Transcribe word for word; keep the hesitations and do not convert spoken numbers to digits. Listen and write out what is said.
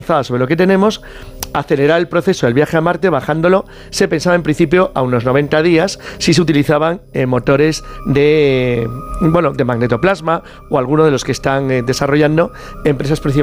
sobre lo que tenemos, acelerar el proceso del viaje a Marte bajándolo. Se pensaba en principio a unos noventa días si se utilizaban eh, motores de, bueno, de magnetoplasma o alguno de los que están eh, desarrollando empresas principales